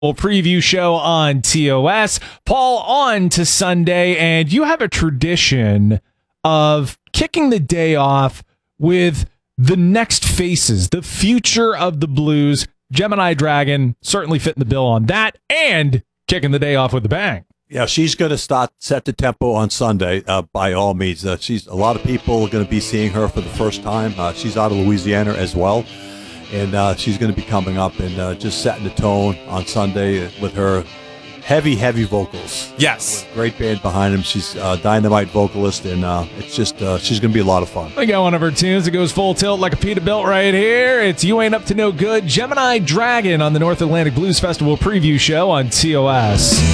Preview show on TOS. Paul, on to Sunday, and you have a tradition of kicking the day off with the next faces, the future of the Blues. Gemini Dragon certainly fitting the bill on that, and kicking the day off with a bang. Yeah, she's going to set the tempo on Sunday, by all means. A lot of people are going to be seeing her for the first time. She's out of Louisiana as well, and she's going to be coming up and just setting the tone on Sunday with her heavy vocals. Yes. Great band behind him. She's a dynamite vocalist, and it's just she's going to be a lot of fun. We got one of her tunes that goes full tilt like a Peterbilt right here. It's You Ain't Up to No Good, Gemini Dragon on the North Atlantic Blues Festival preview show on TOS.